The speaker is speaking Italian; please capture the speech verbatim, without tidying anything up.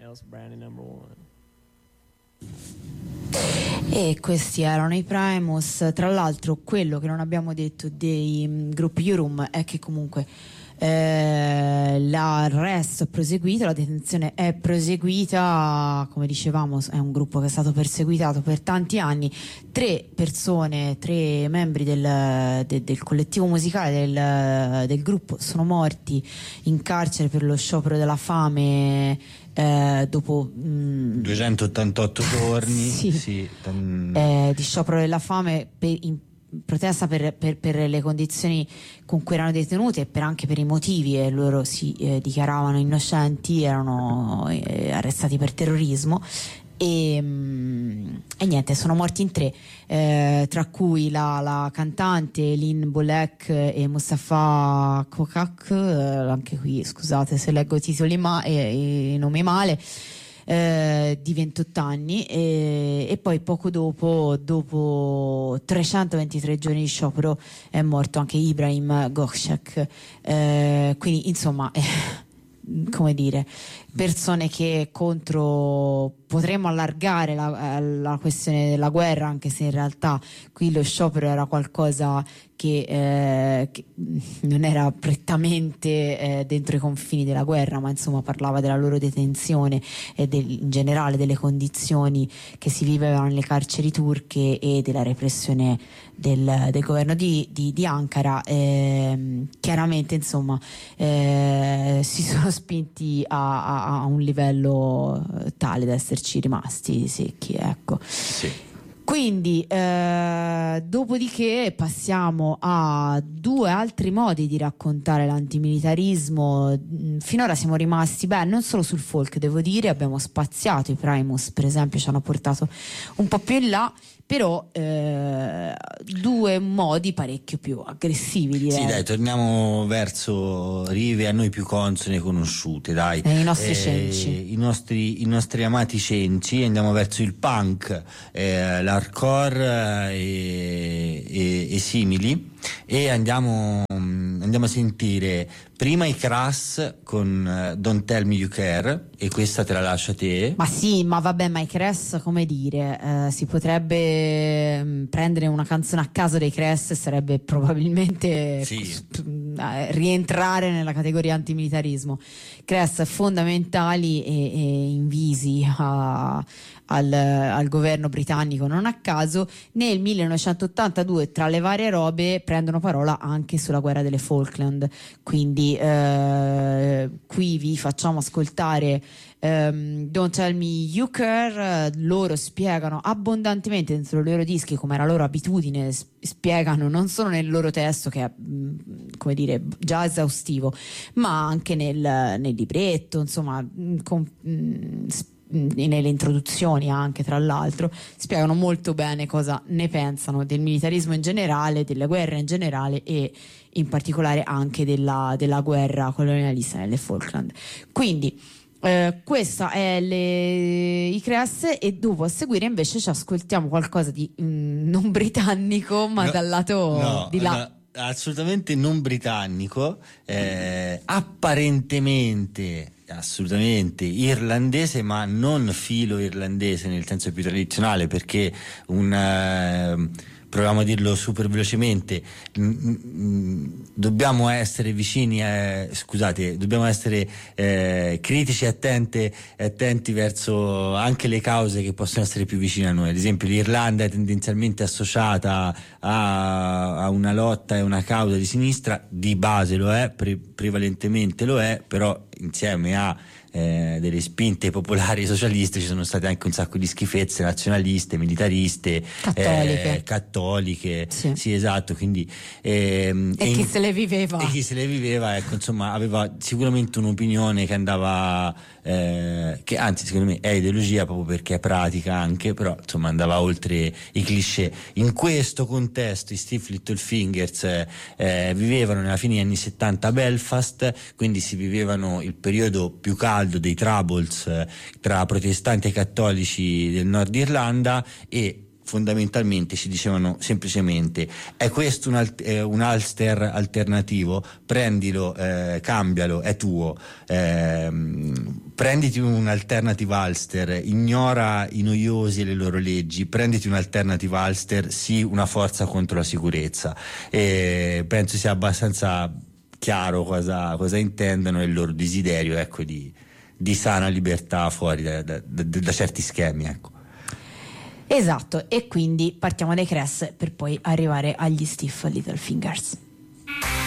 E questi erano i Primus. Tra l'altro, quello che non abbiamo detto dei um, gruppi Yurum è che comunque eh, l'arresto è proseguito, la detenzione è proseguita. Come dicevamo, è un gruppo che è stato perseguitato per tanti anni. Tre persone, tre membri del, de, del collettivo musicale del, del gruppo sono morti in carcere per lo sciopero della fame. Eh, dopo mh, duecentottantotto giorni sì, sì, tan... eh, di sciopero della fame per, in protesta per, per, per le condizioni con cui erano detenuti e per, anche per i motivi, e loro si eh, dichiaravano innocenti, erano eh, arrestati per terrorismo. E, mh, e niente, sono morti in tre, eh, tra cui la, la cantante Lynn Bolek e Mustafa Kokak, eh, anche qui scusate se leggo i titoli ma e, e i nomi male, eh, di ventotto anni, e, e poi poco dopo, dopo trecentoventitré giorni di sciopero, è morto anche Ibrahim Gokshek, eh, quindi insomma eh, come dire, persone che contro potremmo allargare la, la questione della guerra, anche se in realtà qui lo sciopero era qualcosa che, eh, che non era prettamente eh, dentro i confini della guerra, ma insomma parlava della loro detenzione e del, in generale delle condizioni che si vivevano nelle carceri turche e della repressione del, del governo di, di, di Ankara. Eh, chiaramente insomma eh, si sono spinti a, a, a un livello tale da esserci rimasti secchi, ecco. Sì. Quindi eh, dopodiché passiamo a due altri modi di raccontare l'antimilitarismo. Finora siamo rimasti, beh, non solo sul folk, devo dire, abbiamo spaziato, i Primus per esempio ci hanno portato un po' più in là, però eh, due modi parecchio più aggressivi, direi. Sì, dai, torniamo verso rive a noi più consone e conosciute, dai. Eh, i nostri eh, cenci. I nostri, i nostri amati cenci, andiamo verso il punk, eh, l'hardcore e, e, e simili, e andiamo, andiamo a sentire prima i Crass con uh, Don't Tell Me You Care, e questa te la lascio a te. Ma sì, ma vabbè, ma i Crass, come dire, eh, si potrebbe mh, prendere una canzone a caso dei Crass e sarebbe probabilmente sì. eh, rientrare nella categoria antimilitarismo. Crass fondamentali e, e invisi a, al, al governo britannico, non a caso nel millenovecentottantadue tra le varie robe prendono parola anche sulla guerra delle Falkland, quindi eh, qui vi facciamo ascoltare um, Don't Tell Me You Care. Loro spiegano abbondantemente dentro i loro dischi, come era loro abitudine, spiegano non solo nel loro testo, che è come dire già esaustivo, ma anche nel, nel libretto, insomma con, nelle introduzioni anche, tra l'altro spiegano molto bene cosa ne pensano del militarismo in generale, delle guerre in generale e in particolare anche della, della guerra colonialista nelle Falkland. Quindi eh, questa è le, i Crass, e dopo a seguire invece ci ascoltiamo qualcosa di mh, non britannico, ma no, dal lato no, di là. No. Assolutamente non britannico, eh, apparentemente assolutamente irlandese, ma non filo irlandese nel senso più tradizionale, perché un eh, proviamo a dirlo super velocemente, dobbiamo essere vicini, eh, scusate, dobbiamo essere eh, critici e attenti, attenti verso anche le cause che possono essere più vicine a noi. Ad esempio l'Irlanda è tendenzialmente associata a, a una lotta e una causa di sinistra, di base lo è, pre- prevalentemente lo è, però insieme a Eh, delle spinte popolari socialiste ci sono state anche un sacco di schifezze nazionaliste, militariste, cattoliche, eh, cattoliche sì. sì, esatto, quindi ehm, e, e chi in, se le viveva e chi se le viveva ecco, insomma, aveva sicuramente un'opinione che andava eh, che anzi secondo me è ideologia proprio perché è pratica anche, però insomma andava oltre i cliché. In questo contesto i Steve Littlefingers eh, vivevano nella fine degli anni settanta a Belfast, quindi si vivevano il periodo più caldo dei troubles eh, tra protestanti e cattolici del Nord Irlanda, e fondamentalmente ci dicevano semplicemente: è questo un, alt- eh, un Ulster alternativo, prendilo, eh, cambialo, è tuo, eh, prenditi un alternative Ulster, ignora i noiosi e le loro leggi, prenditi un alternative Ulster, sii una forza contro la sicurezza. E penso sia abbastanza chiaro cosa, cosa intendono e il loro desiderio, ecco, di, di sana libertà fuori da, da, da, da certi schemi, ecco. Esatto, e quindi partiamo dai Cress per poi arrivare agli Stiff Little Fingers.